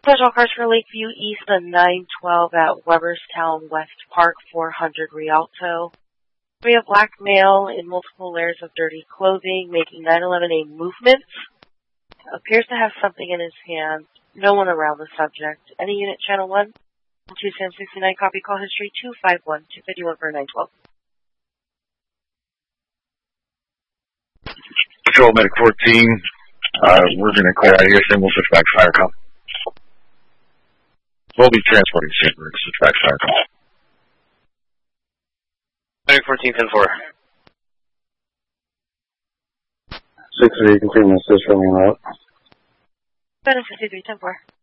Special cars for Lakeview East, the 912 at Weberstown West Park, 400 Rialto. We have black male in multiple layers of dirty clothing, making 911 a movement. Appears to have something in his hand. No one around the subject. Any unit channel 1? 2769, copy call history 251, 251 for 912. Patrol Medic 14, we're going to clear out of here, then we'll switch back to fire call. We'll be transporting soon, we're going to switch back to fire call. Medic 14, 10-4. 6-3, confirm assist rolling out. Benefit 53, 10-4.